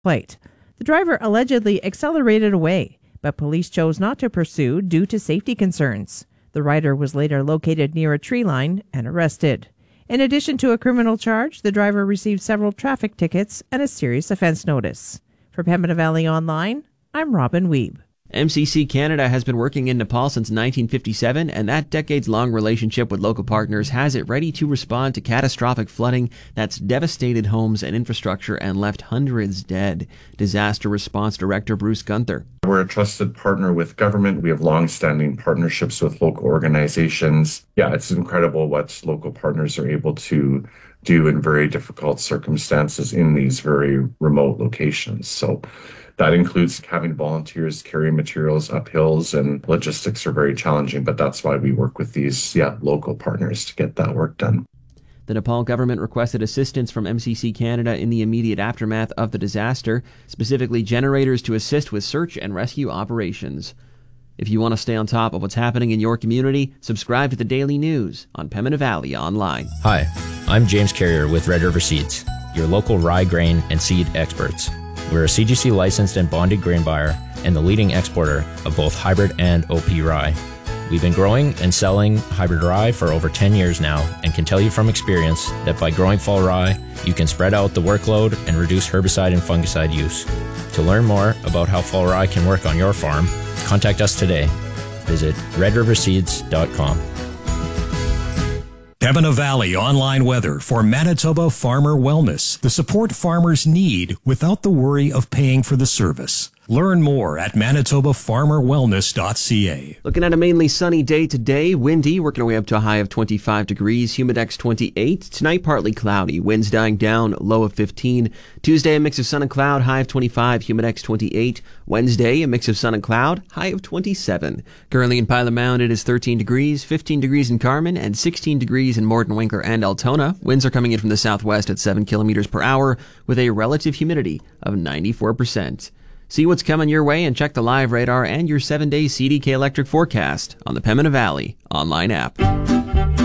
plate. The driver allegedly accelerated away, but police chose not to pursue due to safety concerns. The rider was later located near a tree line and arrested. In addition to a criminal charge, the driver received several traffic tickets and a serious offense notice. For Pembina Valley Online, I'm Robin Weeb. MCC Canada has been working in Nepal since 1957, and that decades-long relationship with local partners has it ready to respond to catastrophic flooding that's devastated homes and infrastructure and left hundreds dead. Disaster Response Director Bruce Gunther. We're a trusted partner with government. We have long-standing partnerships with local organizations. Yeah, it's incredible what local partners are able to do in very difficult circumstances in these very remote locations. So that includes having volunteers carry materials up hills, and logistics are very challenging, but that's why we work with these local partners to get that work done. The Nepal government requested assistance from MCC Canada in the immediate aftermath of the disaster, specifically generators to assist with search and rescue operations. If you want to stay on top of what's happening in your community, subscribe to the Daily News on Pembina Valley Online. Hi, I'm James Carrier with Red River Seeds, your local rye grain and seed experts. We're a CGC licensed and bonded grain buyer and the leading exporter of both hybrid and OP rye. We've been growing and selling hybrid rye for over 10 years now and can tell you from experience that by growing fall rye, you can spread out the workload and reduce herbicide and fungicide use. To learn more about how fall rye can work on your farm, contact us today. Visit redriverseeds.com. Pembina Valley Online Weather for Manitoba Farmer Wellness. The support farmers need without the worry of paying for the service. Learn more at manitobafarmerwellness.ca. Looking at a mainly sunny day today, windy, working our way up to a high of 25 degrees, humidex 28. Tonight, partly cloudy, winds dying down, low of 15. Tuesday, a mix of sun and cloud, high of 25, humidex 28. Wednesday, a mix of sun and cloud, high of 27. Currently in Pilot Mound, it is 13 degrees, 15 degrees in Carman, and 16 degrees in Morton-Winkler and Altona. Winds are coming in from the southwest at 7 kilometers per hour, with a relative humidity of 94%. See what's coming your way and check the live radar and your 7-day CDK Electric forecast on the Pembina Valley online app.